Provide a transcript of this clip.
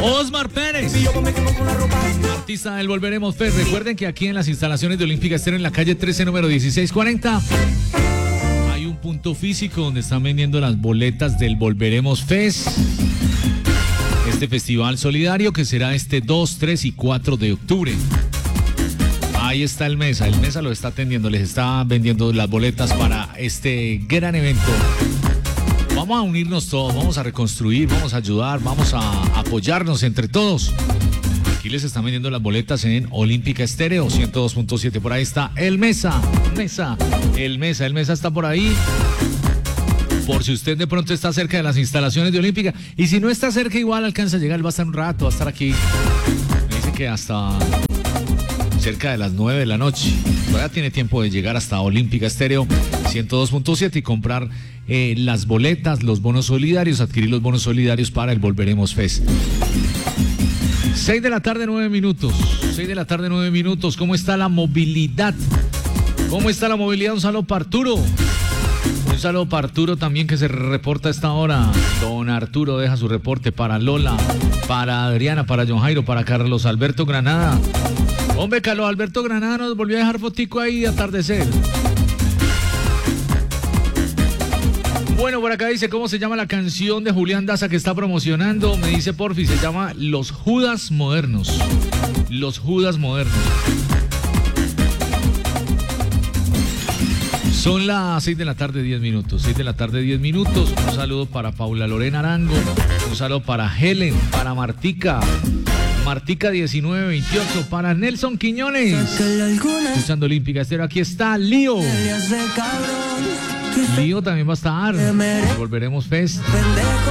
Osmar Pérez, artista del Volveremos Fest. Recuerden que aquí en las instalaciones de Olímpica Estéreo, en la calle 13, número 1640, hay un punto físico donde están vendiendo las boletas del Volveremos Fest, este festival solidario que será este 2, 3 y 4 de octubre. Ahí está el Mesa lo está atendiendo, les está vendiendo las boletas para este gran evento. Vamos a unirnos todos, vamos a reconstruir, vamos a ayudar, vamos a apoyarnos entre todos. Aquí les están vendiendo las boletas en Olímpica Estéreo 102.7. Por ahí está el Mesa está por ahí. Por si usted de pronto está cerca de las instalaciones de Olímpica. Y si no está cerca, igual alcanza a llegar, él va a estar un rato, va a estar aquí. Me dice que hasta cerca de las 9 de la noche. Todavía tiene tiempo de llegar hasta Olímpica Estéreo 102.7 y comprar las boletas, los bonos solidarios, adquirir los bonos solidarios para el Volveremos Fest. 6 de la tarde, 9 minutos. 6 de la tarde, 9 minutos. ¿Cómo está la movilidad? ¿Cómo está la movilidad? Un saludo para Arturo. Un saludo para Arturo también, que se reporta a esta hora. Don Arturo deja su reporte para Lola, para Adriana, para John Jairo, para Carlos Alberto Granada. Hombre, Carlos Alberto Granada nos volvió a dejar fotico ahí de atardecer. Bueno, por acá dice, ¿cómo se llama la canción de Julián Daza que está promocionando? Me dice porfi, se llama Los Judas Modernos. Los Judas Modernos. Son las 6 de la tarde, 10 minutos. 6 de la tarde, 10 minutos. Un saludo para Paula Lorena Arango. Un saludo para Helen, para Martica 1928, para Nelson Quiñones. Escuchando Olímpica Estéreo, aquí está Lío. Lío también va a estar. Volveremos Fest.